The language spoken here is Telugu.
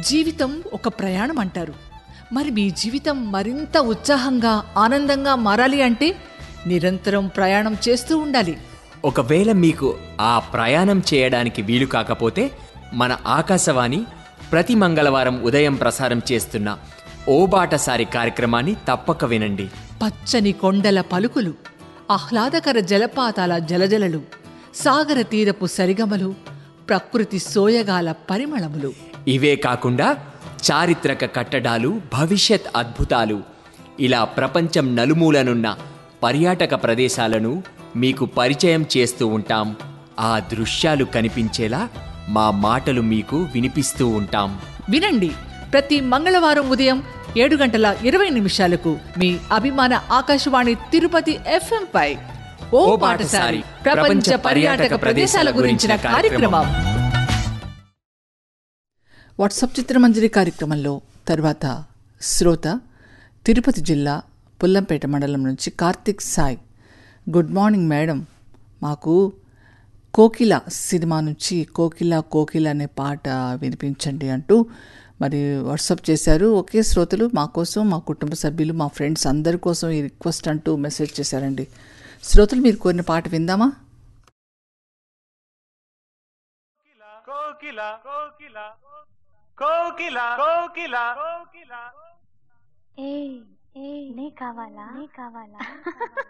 జీవితం ఒక ప్రయాణం అంటారు. మరి మీ జీవితం మరింత ఉత్సాహంగా ఆనందంగా మారాలి అంటే నిరంతరం ప్రయాణం చేస్తూ ఉండాలి. ఒకవేళ మీకు ఆ ప్రయాణం చేయడానికి వీలు కాకపోతే మన ఆకాశవాణి ప్రతి మంగళవారం ఉదయం ప్రసారం చేస్తున్న ఓ బాటసారి కార్యక్రమాన్ని తప్పక వినండి. పచ్చని కొండల పలుకులు, ఆహ్లాదకర జలపాతాల జలజలలు, సాగర తీరపు సరిగమలు, ప్రకృతి సోయగాల పరిమళములు. ఇవే కాకుండా చారిత్రక కట్టడాలు, భవిష్యత్ అద్భుతాలు, ఇలా ప్రపంచం నలుమూలనున్న పర్యాటక ప్రదేశాలను మీకు పరిచయం చేస్తూ ఉంటాం. ఆ దృశ్యాలు కనిపించేలా మా మాటలు మీకు వినిపిస్తూ ఉంటాం. వినండి, ప్రతి మంగళవారం ఉదయం 7:20 మీ అభిమాన ఆకాశవాణి తిరుపతి FM పై ఓ పాటసారి ప్రపంచ పర్యాటక ప్రదేశాల గురించిన కార్యక్రమం. వాట్సాప్ చిత్రమంజరి కార్యక్రమంలో తర్వాత శ్రోత తిరుపతి జిల్లా పుల్లంపేట మండలం నుంచి Karthik Sai. Good morning madam, మాకు కోకిల సినిమా నుంచి కోకిల కోకిల అనే పాట వినిపించండి అంటూ మరి వాట్సాప్ చేశారు. ఒకే శ్రోతలు మా కోసం, మా కుటుంబ సభ్యులు, మా ఫ్రెండ్స్ అందరి కోసం ఈ రిక్వెస్ట్ అంటూ మెసేజ్ చేశారండి. శ్రోతలు మీరు కోరిన పాట విందామా? కోకిల కోకిల కోకిల కోకిల కోకిల ఏ నీ కావాలా